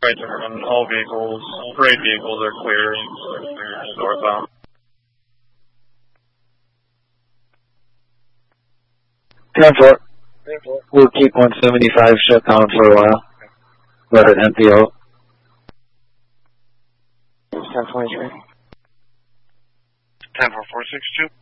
Right turn. All vehicles, parade vehicles are clear northbound. Transport. We'll keep 175 shut down for a while. Let it empty out. 1023. 10462.